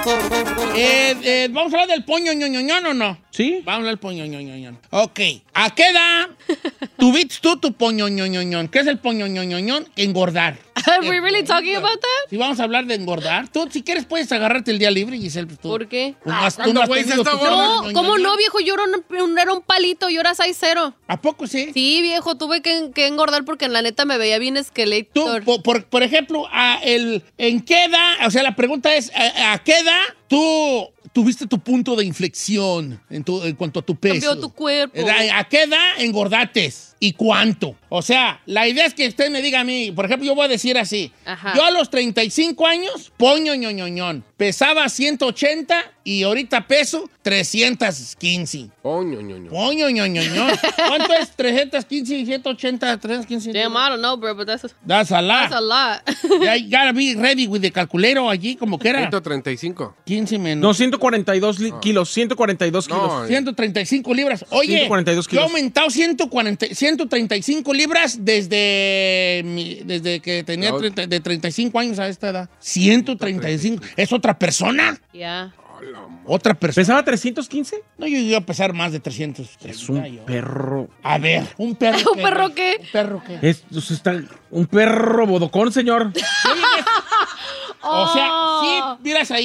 ¿Vamos a hablar del poño ñoñoñón o no? ¿Sí? Vamos a hablar del poño ñoñoñón. Ok. ¿A qué edad tuviste tú tu poño ñoñoñón? ¿Qué es el poño ñoñoñón? Engordar. Are we really talking about that? Si vamos a hablar de engordar, tú si quieres puedes agarrarte el día libre, Giselle. Tú, ¿Por qué? Tú no has tenido tu No, ¿cómo no, viejo? Yo era un palito, yo era 6'0". ¿A poco sí? Sí, viejo, tuve que engordar porque en la neta me veía bien Tú, esqueleto. por ejemplo, ¿en qué edad? O sea, la pregunta es, ¿a qué edad tú tuviste tu punto de inflexión en cuanto a tu peso? Cambió tu cuerpo. ¿A qué edad engordates? ¿Y cuánto? O sea, la idea es que usted me diga a mí, por ejemplo, yo voy a decir así. Ajá. Yo a los 35 años, poño ñoñoñón. Pesaba 180 y ahorita peso 315. Poño ñoño. Poño ñoñoñón. ¿Cuánto es 315 y 180? 315. Damn, I don't know, bro, but that's That's a lot. a lot. You gotta be ready with the calculero allí, como que era. 135. 15 menos. No, 142 kilos, 142 kilos. No, 135 libras. Oye, 142 yo he kilos. aumentado 135 libras desde que tenía de 35 años a esta edad. 135. ¿Es otra persona? Yeah. ¿Otra persona? ¿Pesaba 315? No, yo iba a pesar más de 300. Es un perro. A ver, ¿un perro ¿Un perro qué? ¿Un perro qué? Está un perro bodocón, señor. O sea, sí, miras ahí